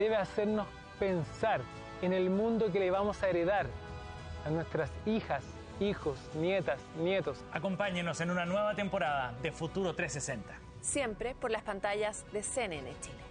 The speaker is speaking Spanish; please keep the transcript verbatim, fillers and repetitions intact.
debe hacernos pensar en el mundo que le vamos a heredar a nuestras hijas, hijos, nietas, nietos. Acompáñenos en una nueva temporada de Futuro trescientos sesenta. Siempre por las pantallas de C N N Chile.